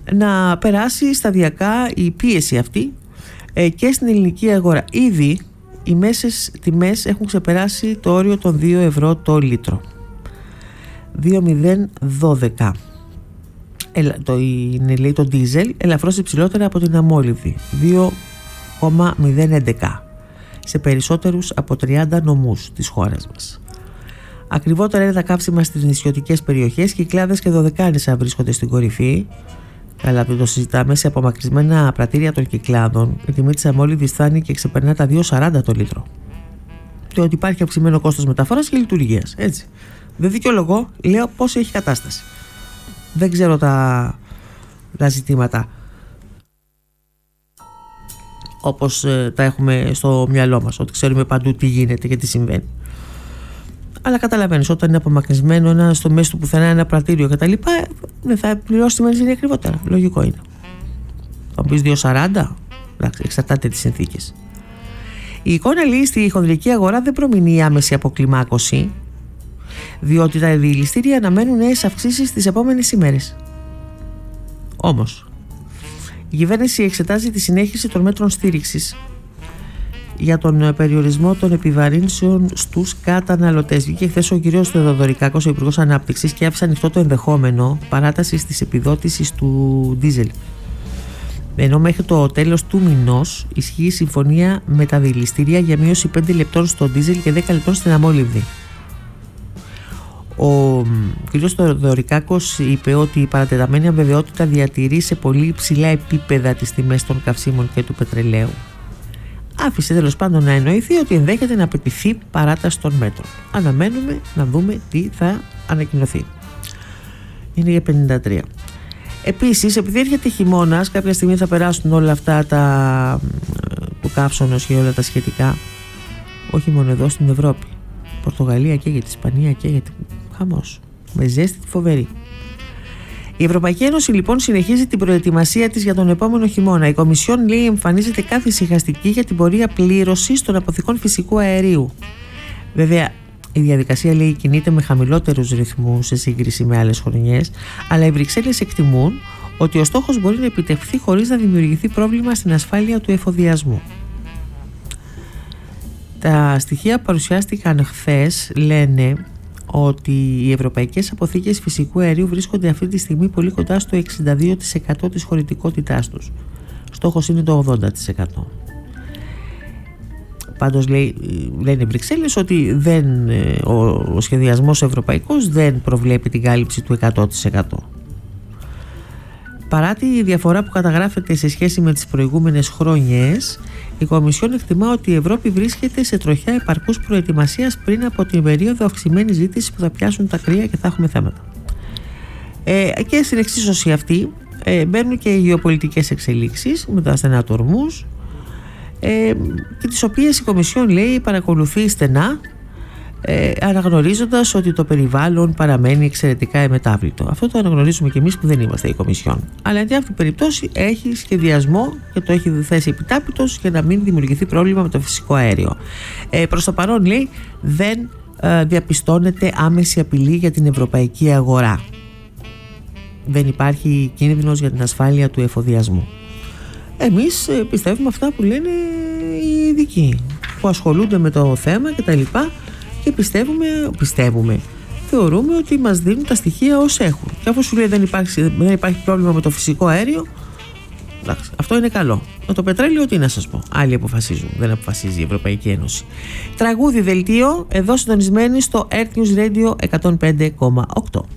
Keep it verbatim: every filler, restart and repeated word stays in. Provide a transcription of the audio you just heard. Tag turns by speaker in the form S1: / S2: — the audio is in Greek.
S1: να περάσει σταδιακά η πίεση αυτή ε, και στην ελληνική αγορά. Ήδη οι μέσες τιμές έχουν ξεπεράσει το όριο των δύο ευρώ το λίτρο. δύο χιλιάδες δώδεκα. Ελα, το, είναι λέει το ντίζελ ελαφρώς υψηλότερα από την αμόλυβδη, δύο χιλιάδες έντεκα, σε περισσότερους από τριάντα νομούς της χώρας μας. Ακριβότερα είναι τα καύσιμα στις νησιωτικές περιοχές. Κυκλάδες και Δωδεκάνησα βρίσκονται στην κορυφή. Καλά, δεν το συζητάμε. Σε απομακρυσμένα πρατήρια των Κυκλάδων η τιμή της αμόλυβδης φτάνει και ξεπερνά τα δύο σαράντα το λίτρο. Και ότι υπάρχει αυξημένο κόστος μεταφοράς και λειτουργίας. Έτσι. Δεν δικαιολογώ, λέω πώς έχει κατάσταση. Δεν ξέρω τα, τα ζητήματα όπως ε, τα έχουμε στο μυαλό μας, ότι ξέρουμε παντού τι γίνεται και τι συμβαίνει. Αλλά καταλαβαίνεις, όταν είναι απομακρυσμένο ένα στο μέσο του πουθενά ένα πρατήριο κτλ., δεν θα πληρώσει τη βενζίνη ακριβότερα. Λογικό είναι. Θα μου πεις δύο σαράντα, εντάξει, εξαρτάται τις συνθήκες. Η εικόνα λέει στη χονδρική αγορά δεν προμηνύει άμεση αποκλιμάκωση, διότι τα δηληστήρια αναμένουν νέες αυξήσεις τις επόμενες ημέρες. Όμως, η κυβέρνηση εξετάζει τη συνέχιση των μέτρων στήριξης για τον περιορισμό των επιβαρύνσεων στους καταναλωτές. Βγήκε χθες ο κ. Θεοδωρικάκος, ο Υπουργός Ανάπτυξης, και άφησε ανοιχτό το ενδεχόμενο παράτασης της επιδότησης του ντίζελ. Ενώ μέχρι το τέλος του μηνός ισχύει συμφωνία με τα δηληστήρια για μείωση πέντε λεπτών στο ντίζελ και δέκα λεπτών στην αμόλυβδη. Ο κ. Θεοδωρικάκος είπε ότι η παρατεταμένη αβεβαιότητα διατηρεί σε πολύ υψηλά επίπεδα τις τιμές των καυσίμων και του πετρελαίου. Άφησε τέλος πάντων να εννοηθεί ότι ενδέχεται να απαιτηθεί παράταση των μέτρων. Αναμένουμε να δούμε τι θα ανακοινωθεί. Είναι για πενήντα τρία. Επίσης, επειδή έρχεται χειμώνας, κάποια στιγμή θα περάσουν όλα αυτά τα του καύσωνος και όλα τα σχετικά, όχι μόνο εδώ στην Ευρώπη. Πορτογαλία και για την Ισπανία και για την χαμός. Με ζέστη τη φοβερή. Η Ευρωπαϊκή Ένωση λοιπόν συνεχίζει την προετοιμασία της για τον επόμενο χειμώνα. Η Κομισιόν λέει εμφανίζεται κάθε σιγαστική για την πορεία πλήρωσης των αποθηκών φυσικού αερίου. Βέβαια, η διαδικασία λέει κινείται με χαμηλότερους ρυθμούς σε σύγκριση με άλλες χρονιές, αλλά οι Βρυξέλλες εκτιμούν ότι ο στόχος μπορεί να επιτευχθεί χωρίς να δημιουργηθεί πρόβλημα στην ασφάλεια του εφοδιασμού. Τα στοιχεία που παρουσιάστηκαν χθες λένε ότι οι ευρωπαϊκές αποθήκες φυσικού αερίου βρίσκονται αυτή τη στιγμή πολύ κοντά στο εξήντα δύο τοις εκατό της χωρητικότητάς τους. Στόχος είναι το ογδόντα τοις εκατό. Πάντως λέει, λένε οι Βρυξέλλες ότι δεν, ο, ο σχεδιασμός ευρωπαϊκός δεν προβλέπει την κάλυψη του εκατό τοις εκατό. Παρά τη διαφορά που καταγράφεται σε σχέση με τις προηγούμενες χρόνιες, η Κομισιόν εκτιμά ότι η Ευρώπη βρίσκεται σε τροχιά επαρκούς προετοιμασίας πριν από την περίοδο αυξημένης ζήτησης που θα πιάσουν τα κρύα και θα έχουμε θέματα. Ε, και στην εξίσωση αυτή ε, μπαίνουν και οι γεωπολιτικές εξελίξεις με τα στενά του Ορμούζ, ε, και τις οποίες η Κομισιόν λέει παρακολουθεί στενά, ε, αναγνωρίζοντας ότι το περιβάλλον παραμένει εξαιρετικά εμετάβλητο. Αυτό το αναγνωρίζουμε και εμείς που δεν είμαστε η Κομισιόν. Αλλά εν αυτή περιπτώσει έχει σχεδιασμό και το έχει θέσει επιτάπητος για να μην δημιουργηθεί πρόβλημα με το φυσικό αέριο. Ε, προς το παρόν λέει δεν ε, διαπιστώνεται άμεση απειλή για την ευρωπαϊκή αγορά. Δεν υπάρχει κίνδυνος για την ασφάλεια του εφοδιασμού. Εμείς ε, πιστεύουμε αυτά που λένε οι ειδικοί που ασχολούνται με το θέμα κτλ. Και πιστεύουμε, πιστεύουμε, θεωρούμε ότι μας δίνουν τα στοιχεία ως έχουν. Και αφού σου λέει δεν υπάρχει, δεν υπάρχει πρόβλημα με το φυσικό αέριο, εντάξει, αυτό είναι καλό. Με το πετρέλαιο τι να σας πω, άλλοι αποφασίζουν, δεν αποφασίζει η Ευρωπαϊκή Ένωση. Τραγούδι δελτίο, εδώ συντονισμένοι στο Earth News Radio εκατόν πέντε κόμμα οκτώ.